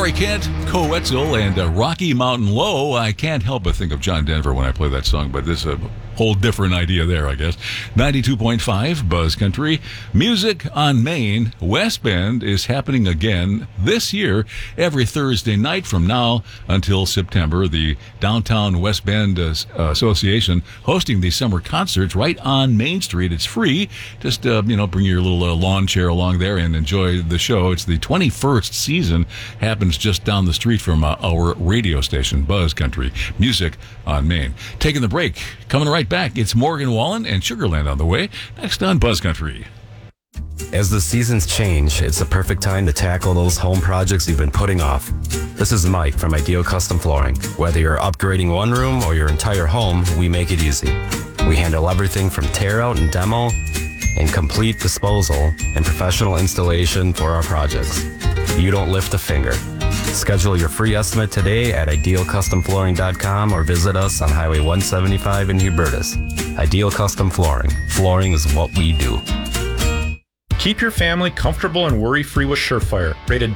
Corey Kent, Coetzel, and Rocky Mountain Low. I can't help but think of John Denver when I play that song, but this is a whole different idea there, I guess. 92.5 Buzz Country. Music on Main. West Bend is happening again this year, every Thursday night from now until September. The Downtown West Bend Association hosting these summer concerts right on Main Street. It's free. Just, bring your little lawn chair along there and enjoy the show. It's the 21st season. Happens just down the street from our radio station, Buzz Country. Music on Main. Taking the break. Coming right back. It's Morgan Wallen and Sugarland on the way. Next on Buzz Country. As the seasons change, it's the perfect time to tackle those home projects you've been putting off. This is Mike from Ideal Custom Flooring. Whether you're upgrading one room or your entire home, we make it easy. We handle everything from tear out and demo and complete disposal and professional installation for our projects. You don't lift a finger. Schedule your free estimate today at idealcustomflooring.com or visit us on Highway 175 in Hubertus. Ideal Custom Flooring. Flooring is what we do. Keep your family comfortable and worry-free with Surefire. Rated